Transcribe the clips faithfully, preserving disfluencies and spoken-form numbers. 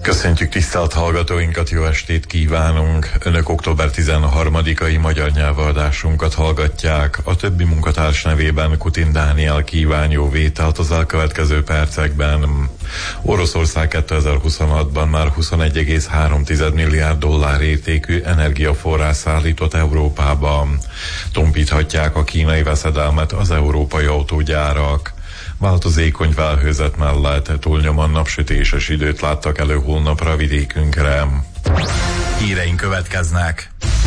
Köszöntjük tisztelt hallgatóinkat, jó estét kívánunk! Önök október tizenharmadikai magyar nyelvadásunkat hallgatják. A többi munkatárs nevében Kutin Dániel kíván jó vételt az elkövetkező percekben. Oroszország kétezer-huszonhatban már huszonegy egész három milliárd dollár értékű energiaforrás szállított Európába. Tompíthatják a kínai veszedelmet az európai autógyárak. Változékony felhőzet mellett túlnyomóan napsütéses időt láttak elő holnapra vidékünkre. Híreink következnek.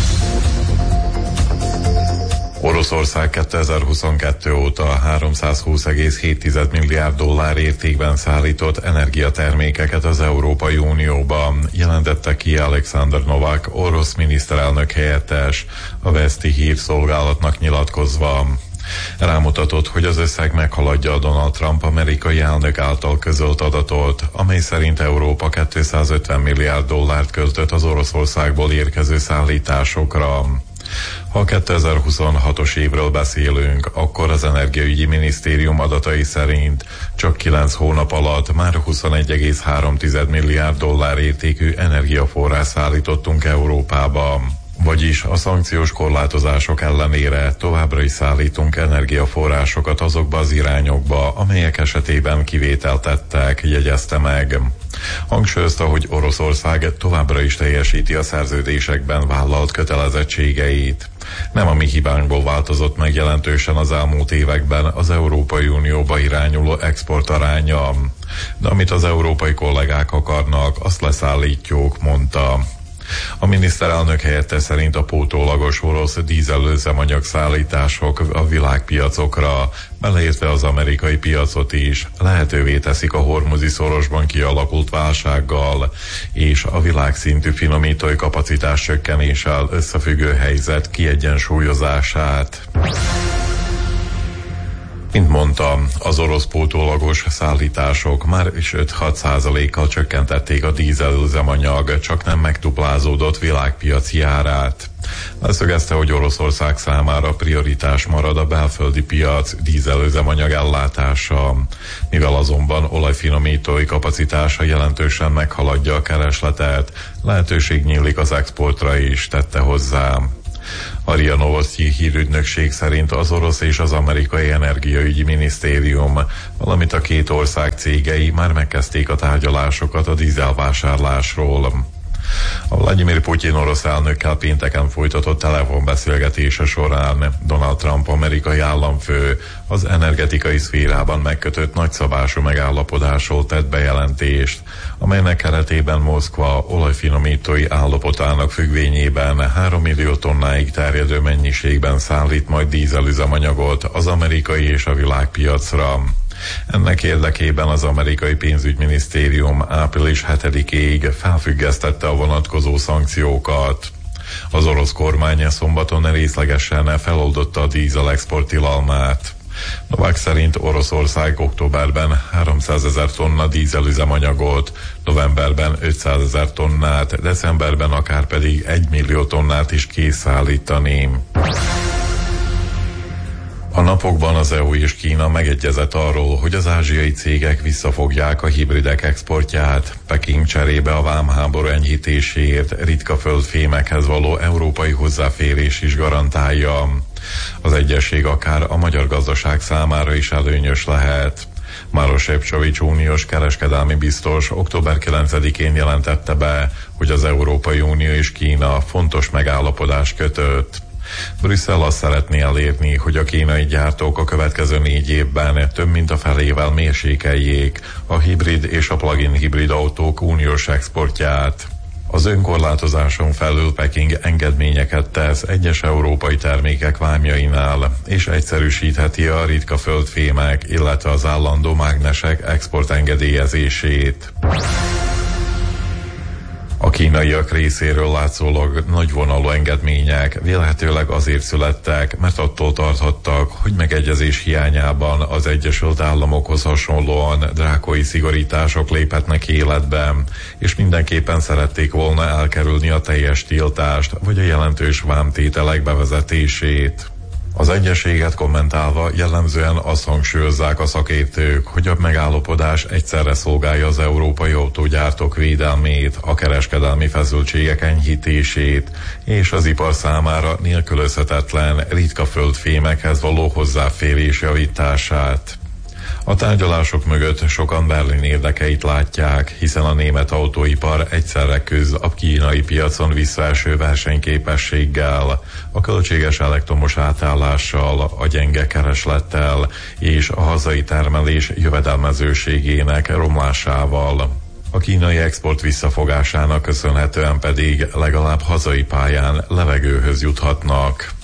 Oroszország kétezer-huszonkettő óta háromszázhúsz egész hét milliárd dollár értékben szállított energiatermékeket az Európai Unióba, jelentette ki Alexander Novak, orosz miniszterelnök helyettes, a Veszti hírszolgálatnak nyilatkozva. Rámutatott, hogy az összeg meghaladja a Donald Trump amerikai elnök által közölt adatot, amely szerint Európa kétszázötven milliárd dollárt költött az Oroszországból érkező szállításokra. Ha kétezer-huszonhatos évről beszélünk, akkor az Energiaügyi Minisztérium adatai szerint csak kilenc hónap alatt már huszonegy egész három milliárd dollár értékű energiaforrás szállítottunk Európába. Vagyis a szankciós korlátozások ellenére továbbra is szállítunk energiaforrásokat azokba az irányokba, amelyek esetében kivételt tettek, jegyezte meg. Hangsúlyozta, hogy Oroszország továbbra is teljesíti a szerződésekben vállalt kötelezettségeit. Nem a mi hibánkból változott meg jelentősen az elmúlt években az Európai Unióba irányuló export aránya. De amit az európai kollégák akarnak, azt leszállítjuk, mondta. A miniszterelnök helyettes szerint a pótólagos orosz dízelőzemanyag szállítások a világpiacokra, beleértve az amerikai piacot is, lehetővé teszik a hormuzi szorosban kialakult válsággal és a világszintű finomítói kapacitás csökkenéssel összefüggő helyzet kiegyensúlyozását. Mint mondtam, az orosz pótólagos szállítások már is öt-hat százalékkal csökkentették a dízelüzemanyag, csak nem megduplázódott világpiaci árát. Leszögezte, hogy Oroszország számára prioritás marad a belföldi piac dízelüzemanyag ellátása, mivel azonban olajfinomítói kapacitása jelentősen meghaladja a keresletet, lehetőség nyílik az exportra is, tette hozzá. A RIA Novosti hírügynökség szerint az orosz és az amerikai energiaügyi minisztérium, valamint a két ország cégei már megkezdték a tárgyalásokat a dízelvásárlásról. A Vladimir Putyin orosz elnökkel pénteken folytatott telefonbeszélgetése során Donald Trump amerikai államfő az energetikai szférában megkötött nagyszabású megállapodásról tett bejelentést, amelynek keretében Moszkva olajfinomítói állapotának függvényében három millió tonnáig terjedő mennyiségben szállít majd dízelüzemanyagot az amerikai és a világpiacra. Ennek érdekében az amerikai pénzügyminisztérium április hetedikéig felfüggesztette a vonatkozó szankciókat. Az orosz kormány szombaton részlegesen feloldotta a dízel export tilalmát. Novák szerint Oroszország októberben háromszázezer tonna dízelüzemanyagot, novemberben ötszázezer tonnát, decemberben akár pedig egy millió tonnát is kész szállítani. A napokban az é u és Kína megegyezett arról, hogy az ázsiai cégek visszafogják a hibridek exportját. Peking cserébe a vámháború enyhítéséért ritka földfémekhez való európai hozzáférés is garantálja. Az egyesség akár a magyar gazdaság számára is előnyös lehet. Maroš Šefčovič uniós kereskedelmi biztos október kilencedikén jelentette be, hogy az Európai Unió és Kína fontos megállapodást kötött. Brüsszel azt szeretné elérni, hogy a kínai gyártók a következő négy évben több mint a felével mérsékeljék a hibrid és a plug-in hibrid autók uniós exportját. Az önkorlátozáson felül Peking engedményeket tesz egyes európai termékek vámjainál, és egyszerűsítheti a ritka földfémek, illetve az állandó mágnesek exportengedélyezését. A kínaiak részéről látszólag nagyvonalú engedmények vélhetőleg azért születtek, mert attól tarthattak, hogy megegyezés hiányában az Egyesült Államokhoz hasonlóan drákói szigorítások léphetnek életbe, és mindenképpen szerették volna elkerülni a teljes tiltást vagy a jelentős vámtételek bevezetését. Az egyezséget kommentálva jellemzően azt hangsúlyozzák a szakértők, hogy a megállapodás egyszerre szolgálja az európai autógyártók védelmét, a kereskedelmi feszültségek enyhítését és az ipar számára nélkülözhetetlen ritka földfémekhez való hozzáférés javítását. A tárgyalások mögött sokan Berlin érdekeit látják, hiszen a német autóipar egyszerre küzd a kínai piacon visszaeső versenyképességgel, a költséges elektromos átállással, a gyenge kereslettel és a hazai termelés jövedelmezőségének romlásával. A kínai export visszafogásának köszönhetően pedig legalább hazai pályán levegőhöz juthatnak.